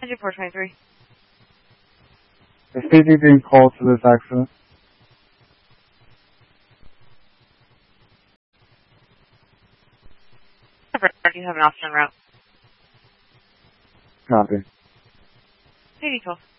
Digit 423. Is PD being called to this accident? You have an officer en route. Copy. PD 12.